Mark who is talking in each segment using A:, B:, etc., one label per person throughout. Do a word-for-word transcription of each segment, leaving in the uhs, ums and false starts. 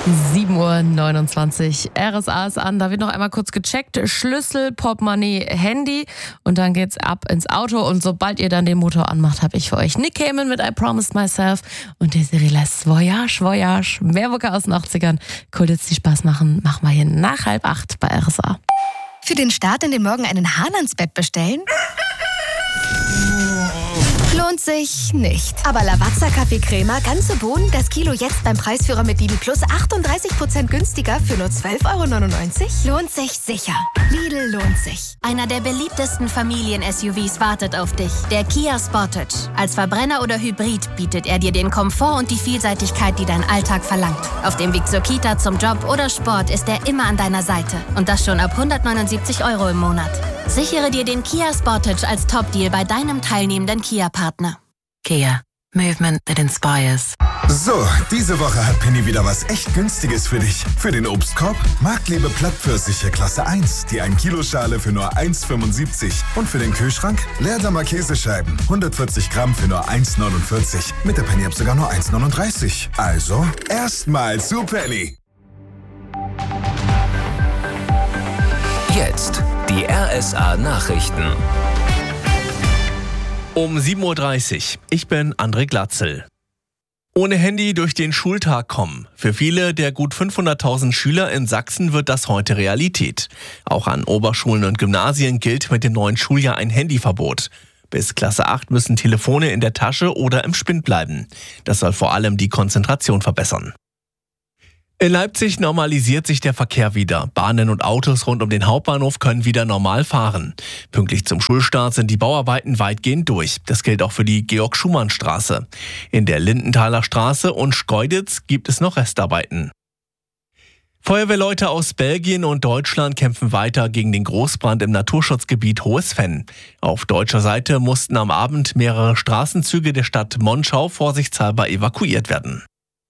A: sieben Uhr neunundzwanzig. R S A ist an. Da wird noch einmal kurz gecheckt. Schlüssel, Portemonnaie, Handy. Und dann geht's ab ins Auto. Und sobald ihr dann den Motor anmacht, habe ich für euch Nick Cayman mit I Promised Myself und Desiree Les Voyage, Voyage. Mehr Mucke aus den achtzigern. Cool, jetzt die Spaß machen. Machen wir hier nach halb acht bei R S A.
B: Für den Start in den Morgen einen Hahn ans Bett bestellen? Lohnt sich nicht. Aber Lavazza Kaffeecrema, ganze Bohnen, das Kilo jetzt beim Preisführer mit Lidl Plus achtunddreißig Prozent günstiger für nur zwölf Euro neunundneunzig? Lohnt sich sicher. Lidl lohnt sich.
C: Einer der beliebtesten Familien-S U Vs wartet auf dich. Der Kia Sportage. Als Verbrenner oder Hybrid bietet er dir den Komfort und die Vielseitigkeit, die dein Alltag verlangt. Auf dem Weg zur Kita, zum Job oder Sport ist er immer an deiner Seite. Und das schon ab hundertneunundsiebzig Euro im Monat. Sichere dir den Kia Sportage als Top-Deal bei deinem teilnehmenden Kia-Partner.
D: Kia. Movement that inspires.
E: So, diese Woche hat Penny wieder was echt Günstiges für dich. Für den Obstkorb Marktliebe Plattpfirsiche Klasse eins, die ein Kilo Schale für nur eins Komma fünfundsiebzig. Und für den Kühlschrank Leerdammer Käsescheiben, hundertvierzig Gramm für nur eins Komma neunundvierzig. Mit der Penny-App sogar nur eins Komma neununddreißig. Also, erstmal zu Penny.
F: Jetzt die R S A-Nachrichten.
G: Um sieben Uhr dreißig. Ich bin André Glatzel. Ohne Handy durch den Schultag kommen. Für viele der gut fünfhunderttausend Schüler in Sachsen wird das heute Realität. Auch an Oberschulen und Gymnasien gilt mit dem neuen Schuljahr ein Handyverbot. Bis Klasse acht müssen Telefone in der Tasche oder im Spind bleiben. Das soll vor allem die Konzentration verbessern. In Leipzig normalisiert sich der Verkehr wieder. Bahnen und Autos rund um den Hauptbahnhof können wieder normal fahren. Pünktlich zum Schulstart sind die Bauarbeiten weitgehend durch. Das gilt auch für die Georg-Schumann-Straße. In der Lindenthaler Straße und Schkeuditz gibt es noch Restarbeiten. Feuerwehrleute aus Belgien und Deutschland kämpfen weiter gegen den Großbrand im Naturschutzgebiet Hohes Venn. Auf deutscher Seite mussten am Abend mehrere Straßenzüge der Stadt Monschau vorsichtshalber evakuiert werden.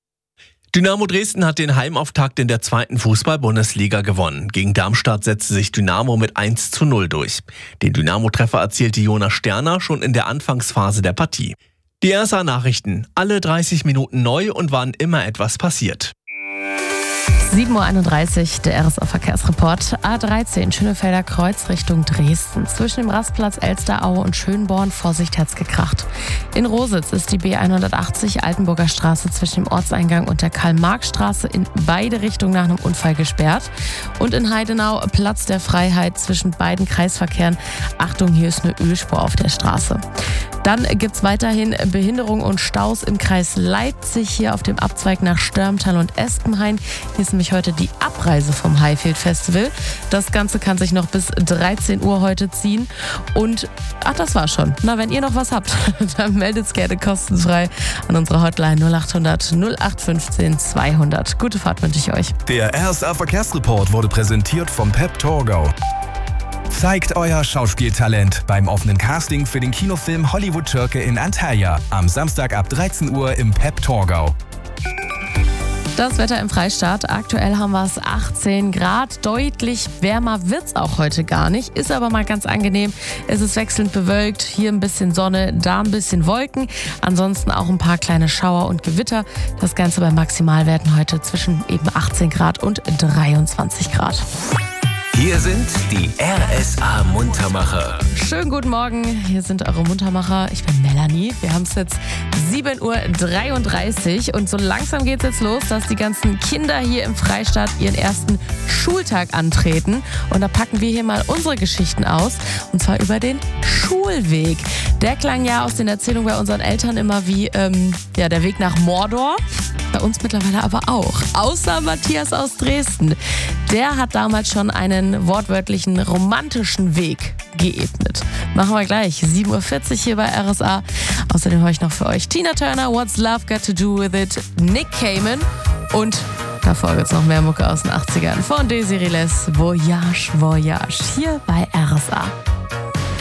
G: Dynamo Dresden hat den Heimauftakt in der zweiten Fußball-Bundesliga gewonnen. Gegen Darmstadt setzte sich Dynamo mit eins zu null durch. Den Dynamo-Treffer erzielte Jonas Sterner schon in der Anfangsphase der Partie. Die R S A-Nachrichten, alle dreißig Minuten neu und wann immer etwas passiert.
A: sieben Uhr einunddreißig, der R S A-Verkehrsreport. A dreizehn, Schönefelder Kreuz Richtung Dresden. Zwischen dem Rastplatz Elsteraue und Schönborn, Vorsicht, hat's gekracht. In Rositz ist die B hundertachtzig Altenburger Straße zwischen dem Ortseingang und der Karl-Marx-Straße in beide Richtungen nach einem Unfall gesperrt. Und in Heidenau Platz der Freiheit zwischen beiden Kreisverkehren. Achtung, hier ist eine Ölspur auf der Straße. Dann gibt's weiterhin Behinderung und Staus im Kreis Leipzig, hier auf dem Abzweig nach Störmtal und Espenhain. Hier ist nämlich heute die Abreise vom Highfield Festival. Das Ganze kann sich noch bis dreizehn Uhr heute ziehen. Und, ach, das war schon. Na, wenn ihr noch was habt, dann meldet's gerne kostenfrei an unserer Hotline null acht hundert null acht fünfzehn zweihundert. Gute Fahrt wünsche ich euch.
H: Der R S A-Verkehrsreport wurde präsentiert vom Pep Torgau. Zeigt euer Schauspieltalent beim offenen Casting für den Kinofilm Hollywood Schurke in Antalya. Am Samstag ab dreizehn Uhr im Pep Torgau.
A: Das Wetter im Freistaat. Aktuell haben wir es achtzehn Grad. Deutlich wärmer wird es auch heute gar nicht. Ist aber mal ganz angenehm. Es ist wechselnd bewölkt. Hier ein bisschen Sonne, da ein bisschen Wolken. Ansonsten auch ein paar kleine Schauer und Gewitter. Das Ganze bei Maximalwerten heute zwischen eben achtzehn Grad und dreiundzwanzig Grad.
F: Hier sind die R S A-Muntermacher.
A: Schönen guten Morgen, hier sind eure Muntermacher. Ich bin Melanie. Wir haben es jetzt sieben Uhr dreiunddreißig und so langsam geht es jetzt los, dass die ganzen Kinder hier im Freistaat ihren ersten Schultag antreten. Und da packen wir hier mal unsere Geschichten aus, und zwar über den Schulweg. Der klang ja aus den Erzählungen bei unseren Eltern immer wie ähm, ja, der Weg nach Mordor. Bei uns mittlerweile aber auch. Außer Matthias aus Dresden. Der hat damals schon einen wortwörtlichen romantischen Weg geebnet. Machen wir gleich. sieben Uhr vierzig hier bei R S A. Außerdem habe ich noch für euch Tina Turner, What's Love Got to Do With It, Nick Cayman und davor gibt es noch mehr Mucke aus den achtzigern von Desiree Les, Voyage, Voyage hier bei R S A.